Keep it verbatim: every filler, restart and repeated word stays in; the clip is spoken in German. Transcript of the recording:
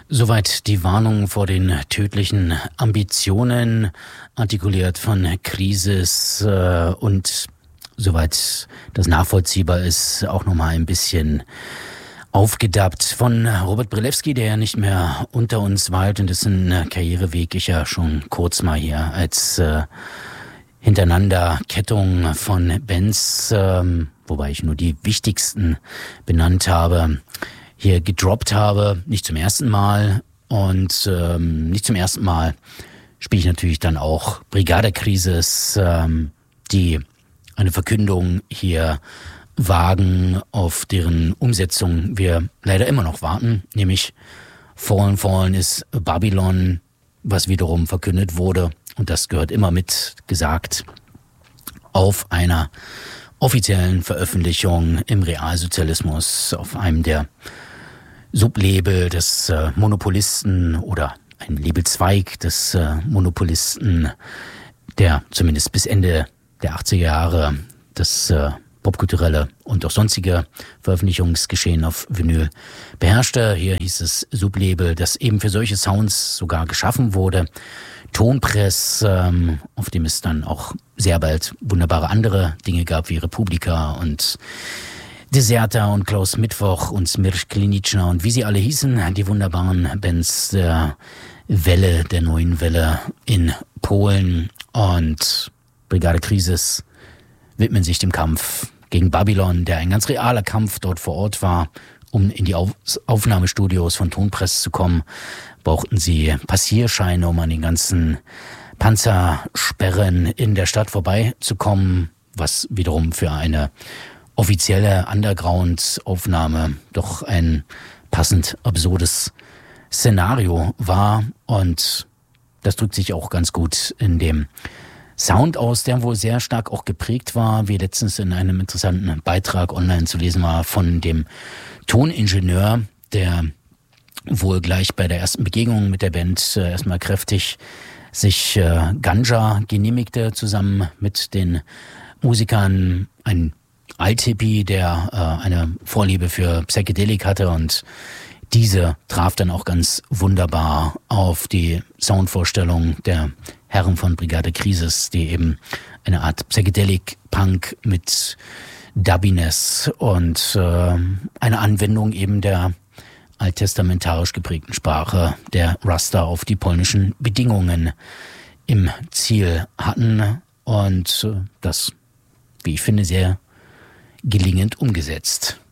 Soweit die Warnung vor den tödlichen Ambitionen, artikuliert von Krisis äh, und soweit das nachvollziehbar ist, auch nochmal ein bisschen aufgedappt von Robert Brylewski, der ja nicht mehr unter uns weilt und dessen Karriereweg ich ja schon kurz mal hier als äh, hintereinander Kettung von Bands, äh, wobei ich nur die wichtigsten benannt habe, hier gedroppt habe, nicht zum ersten Mal und ähm, nicht zum ersten Mal spiele ich natürlich dann auch Brigade Crisis, ähm, die eine Verkündung hier wagen, auf deren Umsetzung wir leider immer noch warten, nämlich Fallen Fallen ist Babylon, was wiederum verkündet wurde, und das gehört immer mit gesagt, auf einer offiziellen Veröffentlichung im Realsozialismus, auf einem der Sublabel des äh, Monopolisten oder ein Labelzweig des äh, Monopolisten, der zumindest bis Ende der achtziger Jahre das äh, popkulturelle und auch sonstige Veröffentlichungsgeschehen auf Vinyl beherrschte. Hier hieß es Sublabel, das eben für solche Sounds sogar geschaffen wurde. Tonpress, ähm, auf dem es dann auch sehr bald wunderbare andere Dinge gab, wie Republika und Deserta und Klaus Mittwoch und Smirch Klinitschner und wie sie alle hießen, die wunderbaren Bands der Welle, der neuen Welle in Polen. Und Brigade Crisis widmen sich dem Kampf gegen Babylon, der ein ganz realer Kampf dort vor Ort war. Um in die Auf- Aufnahmestudios von Tonpress zu kommen, brauchten sie Passierscheine, um an den ganzen Panzersperren in der Stadt vorbeizukommen, was wiederum für eine offizielle Underground-Aufnahme doch ein passend absurdes Szenario war. Und das drückt sich auch ganz gut in dem Sound aus, der wohl sehr stark auch geprägt war, wie letztens in einem interessanten Beitrag online zu lesen war von dem Toningenieur, der wohl gleich bei der ersten Begegnung mit der Band äh, erstmal kräftig sich äh, Ganja genehmigte, zusammen mit den Musikern. Ein Althippie, der äh, eine Vorliebe für Psychedelik hatte, und diese traf dann auch ganz wunderbar auf die Soundvorstellung der Herren von Brigade Crisis, die eben eine Art Psychedelic-Punk mit Dubbiness und äh, eine Anwendung eben der alttestamentarisch geprägten Sprache der Rasta auf die polnischen Bedingungen im Ziel hatten, und äh, das, wie ich finde, sehr gelingend umgesetzt.